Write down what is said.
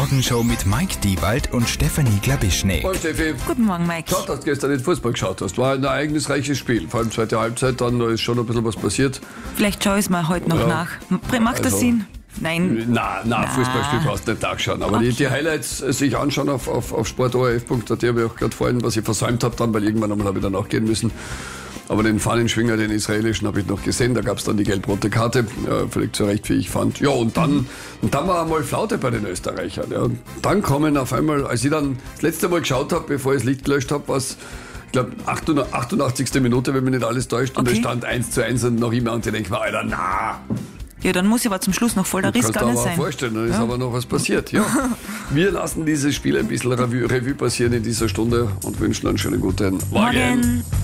Morgenshow mit Mike Diewald und Stefanie Glabischny. Moin Steffi. Guten Morgen, Mike. Schau, dass du gestern den Fußball geschaut hast. War ein ereignisreiches Spiel. Vor allem zweite Halbzeit, dann da ist schon ein bisschen was passiert. Vielleicht schaue ich es mir heute noch nach. Macht das Sinn? Nein. Nein, Fußballspiel brauchst du nicht nachschauen. Aber die Highlights sich anschauen auf sportorf.at, habe ich auch gerade vorhin, was ich versäumt habe, dann, weil irgendwann einmal habe ich dann nachgehen müssen. Aber den Fahnenschwinger, den israelischen, habe ich noch gesehen. Da gab es dann die gelb-rote Karte, völlig zu Recht, wie ich fand. Ja, und dann war einmal Flaute bei den Österreichern. Ja. Und dann kommen auf einmal, als ich dann das letzte Mal geschaut habe, bevor ich das Licht gelöscht habe, was, ich glaube, 88. Minute, wenn mich nicht alles täuscht, und es stand 1:1 und noch immer. Und ich denke mir, Alter, na. Ja, dann muss ja aber zum Schluss noch voll der Riss gar nicht sein. Kannst du dir aber vorstellen, dann ist aber noch was passiert. Ja. Wir lassen dieses Spiel ein bisschen Revue passieren in dieser Stunde und wünschen einen schönen guten Morgen.